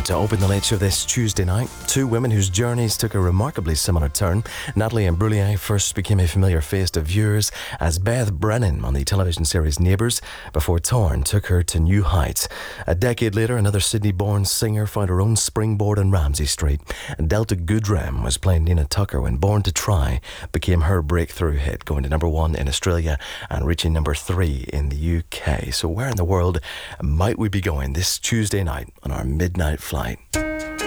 to open the late show this Tuesday night. Two women whose journeys took a remarkably similar turn. Natalie Imbruglia first became a familiar face to viewers as Beth Brennan on the television series Neighbours, before Torn took her to new heights. A decade later, another Sydney-born singer found her own springboard on Ramsay Street. And Delta Goodrem was playing Nina Tucker when Born to Try became her breakthrough hit, going to number 1 in Australia and reaching number 3 in the UK. So where in the world might we be going this Tuesday night on our midnight flight?